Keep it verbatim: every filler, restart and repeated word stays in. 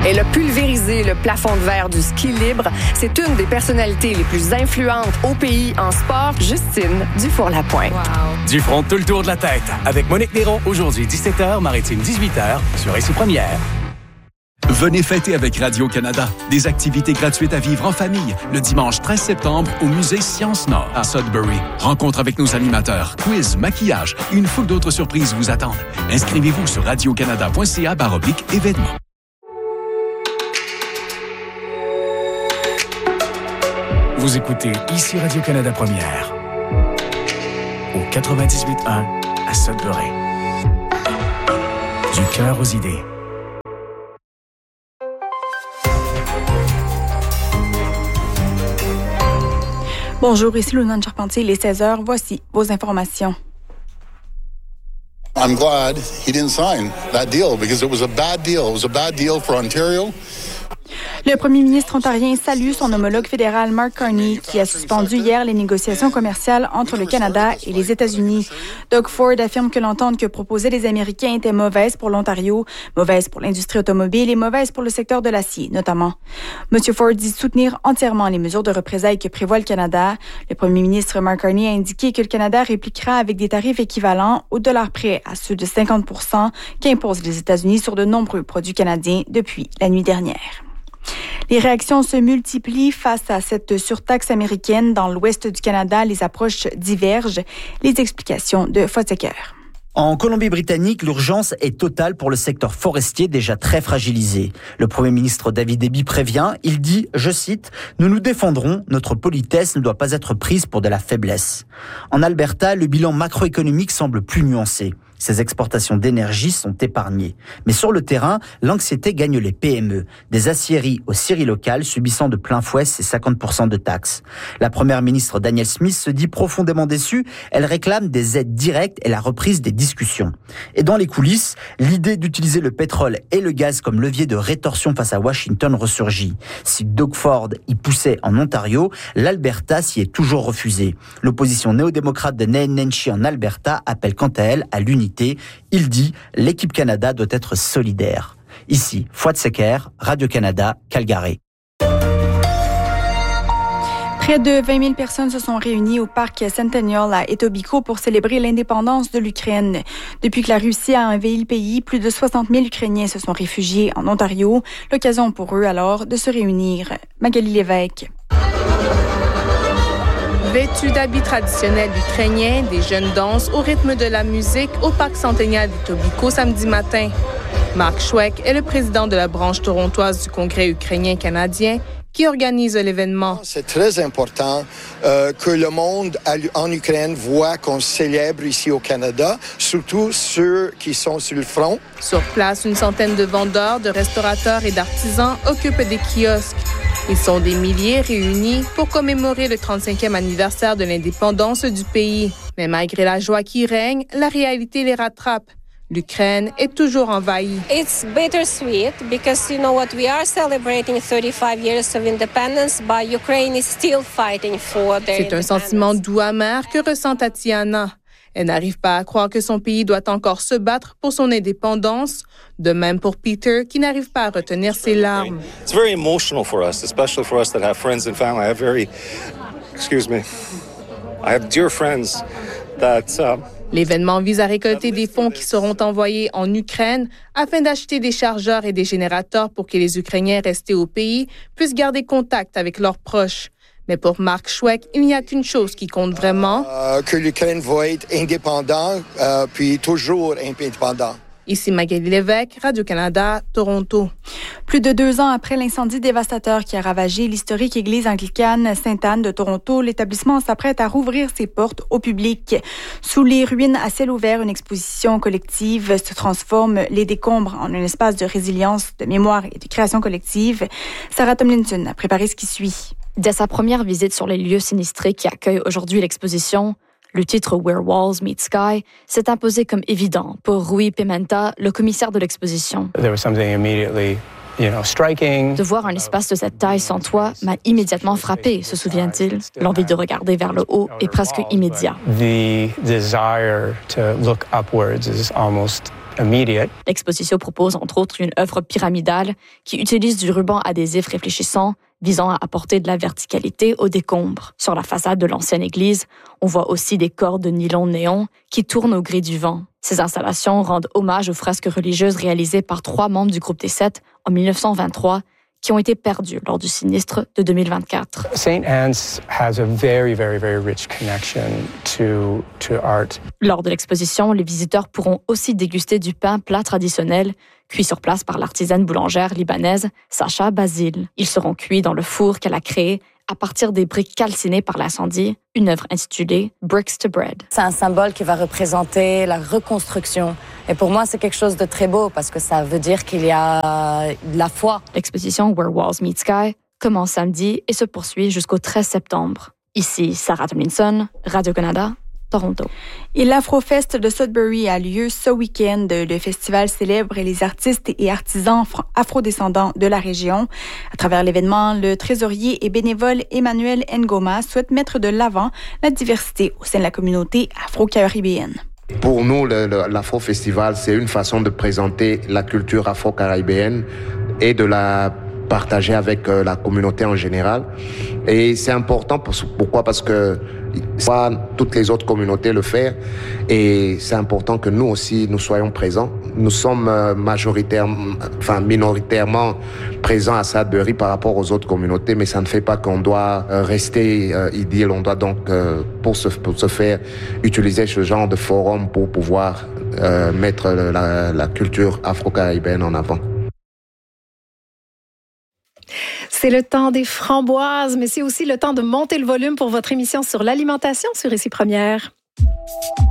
Elle a pulvérisé le plafond de verre du ski libre. C'est une des personnalités les plus influentes au pays en sport, Justine Dufour-Lapointe. Wow. Dufront tout le tour de la tête. Avec Monique Néron, aujourd'hui dix-sept heures, Maritime dix-huit heures, sur Ici Première. Venez fêter avec Radio-Canada. Des activités gratuites à vivre en famille le dimanche treize septembre au musée Sciences Nord à Sudbury. Rencontre avec nos animateurs, quiz, maquillage et une foule d'autres surprises vous attendent. Inscrivez-vous sur radiocanada.ca baroblique événements. Vous écoutez Ici Radio-Canada Première au quatre-vingt-dix-huit un à Sudbury. Du cœur aux idées. Bonjour, ici Lunane Charpentier, il est seize heures. Voici vos informations. I'm glad he didn't sign that deal because it was a bad deal. It was a bad deal for Ontario. Le premier ministre ontarien salue son homologue fédéral Mark Carney, qui a suspendu hier les négociations commerciales entre le Canada et les États-Unis. Doug Ford affirme que l'entente que proposaient les Américains était mauvaise pour l'Ontario, mauvaise pour l'industrie automobile et mauvaise pour le secteur de l'acier, notamment. M. Ford dit soutenir entièrement les mesures de représailles que prévoit le Canada. Le premier ministre Mark Carney a indiqué que le Canada répliquera avec des tarifs équivalents au dollar près à ceux de cinquante pour cent qu'imposent les États-Unis sur de nombreux produits canadiens depuis la nuit dernière. Les réactions se multiplient face à cette surtaxe américaine. Dans l'ouest du Canada, les approches divergent. Les explications de Foteker. En Colombie-Britannique, l'urgence est totale pour le secteur forestier déjà très fragilisé. Le Premier ministre David Eby prévient, il dit, je cite, « Nous nous défendrons, notre politesse ne doit pas être prise pour de la faiblesse ». En Alberta, le bilan macroéconomique semble plus nuancé. Ces exportations d'énergie sont épargnées. Mais sur le terrain, l'anxiété gagne les P M E. Des aciéries aux scieries locales subissant de plein fouet ces cinquante pour cent de taxes. La première ministre Danielle Smith se dit profondément déçue. Elle réclame des aides directes et la reprise des discussions. Et dans les coulisses, l'idée d'utiliser le pétrole et le gaz comme levier de rétorsion face à Washington ressurgit. Si Doug Ford y poussait en Ontario, l'Alberta s'y est toujours refusée. L'opposition néo-démocrate de Nain Nenshi en Alberta appelle quant à elle à l'unité. Il dit « L'équipe Canada doit être solidaire ». Ici, Fouad Secker, Radio-Canada, Calgary. Près de vingt mille personnes se sont réunies au parc Centennial à Etobicoke pour célébrer l'indépendance de l'Ukraine. Depuis que la Russie a envahi le pays, plus de soixante mille Ukrainiens se sont réfugiés en Ontario. L'occasion pour eux alors de se réunir. Magali Lévesque. Vêtus d'habits traditionnels ukrainiens, des jeunes dansent au rythme de la musique au parc Centennial d'Etobicoke samedi matin. Mark Schweck est le président de la branche torontoise du Congrès ukrainien-canadien qui organise l'événement. C'est très important euh, que le monde en Ukraine voit qu'on célèbre ici au Canada, surtout ceux qui sont sur le front. Sur place, une centaine de vendeurs, de restaurateurs et d'artisans occupent des kiosques. Ils sont des milliers réunis pour commémorer le trente-cinquième anniversaire de l'indépendance du pays. Mais malgré la joie qui règne, la réalité les rattrape. L'Ukraine est toujours envahie. It's bittersweet because you know what, we are celebrating thirty-five years of independence, but Ukraine is still fighting for their C'est un sentiment doux amer que ressent Tatiana. Elle n'arrive pas à croire que son pays doit encore se battre pour son indépendance. De même pour Peter, qui n'arrive pas à retenir ses larmes. It's very emotional for us, especially for us that have friends and family. I have very, excuse me, I have dear friends that. Uh, L'événement vise à récolter des fonds qui seront envoyés en Ukraine afin d'acheter des chargeurs et des générateurs pour que les Ukrainiens restés au pays puissent garder contact avec leurs proches. Mais pour Mark Schweck, il n'y a qu'une chose qui compte vraiment. Euh, que l'Ukraine va être indépendante, euh, puis toujours indépendant. Ici Magali Lévesque, Radio-Canada, Toronto. Plus de deux ans après l'incendie dévastateur qui a ravagé l'historique église anglicane Sainte-Anne de Toronto, l'établissement s'apprête à rouvrir ses portes au public. Sous les ruines à ciel ouvert, une exposition collective se transforme les décombres en un espace de résilience, de mémoire et de création collective. Sarah Tomlinson a préparé ce qui suit. Dès sa première visite sur les lieux sinistrés qui accueillent aujourd'hui l'exposition, le titre « Where Walls Meet Sky » s'est imposé comme évident pour Rui Pimenta, le commissaire de l'exposition. There was something immediately, you know, striking. De voir un espace de cette taille sans toit m'a immédiatement frappé, se souvient-il. L'envie de regarder vers le haut est presque immédiat. The desire to look upwards is almost immediate. L'exposition propose entre autres une œuvre pyramidale qui utilise du ruban adhésif réfléchissant visant à apporter de la verticalité aux décombres. Sur la façade de l'ancienne église, on voit aussi des cordes de nylon néon qui tournent au gré du vent. Ces installations rendent hommage aux fresques religieuses réalisées par trois membres du groupe des Sept en dix-neuf cent vingt-trois qui ont été perdus lors du sinistre de deux mille vingt-quatre. Saint Anne's has a very, very, very rich connection to, to art. Lors de l'exposition, les visiteurs pourront aussi déguster du pain plat traditionnel cuit sur place par l'artisane boulangère libanaise Sacha Basile. Ils seront cuits dans le four qu'elle a créé à partir des briques calcinées par l'incendie, une œuvre intitulée Bricks to Bread. C'est un symbole qui va représenter la reconstruction. Et pour moi, c'est quelque chose de très beau parce que ça veut dire qu'il y a de la foi. L'exposition Where Walls Meet Sky commence samedi et se poursuit jusqu'au treize septembre. Ici, Sarah Tomlinson, Radio-Canada, Toronto. Et l'Afrofest de Sudbury a lieu ce week-end. Le festival célèbre les artistes et artisans afrodescendants de la région. À travers l'événement, le trésorier et bénévole Emmanuel Ngoma souhaite mettre de l'avant la diversité au sein de la communauté afro-caribéenne. Pour nous, le, le, l'Afro-Festival, c'est une façon de présenter la culture afro-caribéenne et de la partager avec euh, la communauté en général. Et c'est important, pour, pourquoi? Parce que pas toutes les autres communautés le faire et c'est important que nous aussi, nous soyons présents. Nous sommes euh, majoritairement, enfin minoritairement présents à Sudbury par rapport aux autres communautés, mais ça ne fait pas qu'on doit euh, rester euh, idylle. On doit donc, euh, pour, se, pour se faire, utiliser ce genre de forum pour pouvoir euh, mettre la, la culture afro-caribéenne en avant. C'est le temps des framboises, mais c'est aussi le temps de monter le volume pour votre émission sur l'alimentation sur Ici Première.